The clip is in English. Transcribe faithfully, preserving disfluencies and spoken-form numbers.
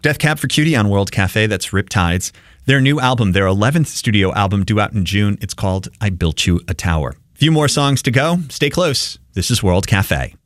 Death Cab for Cutie on World Cafe. That's Riptides. Their new album, their eleventh studio album, due out in June. It's called I Built You a Tower. A few more songs to go. Stay close. This is World Cafe.